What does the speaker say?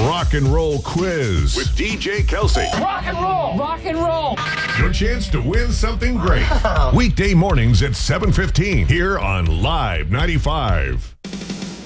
Rock and Roll Quiz with DJ Kelsey. Rock and roll! Rock and roll! Your chance to win something great. Weekday mornings at 7:15 here on Live 95.